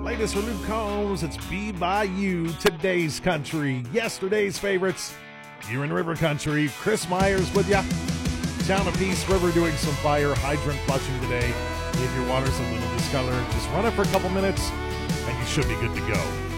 Latest from Luke Combs, it's Be By You, today's country, yesterday's favorites. You're in River Country. Chris Myers with ya. Town of Peace River doing some fire hydrant flushing today. If your water's a little discolored, just run it for a couple minutes and you should be good to go.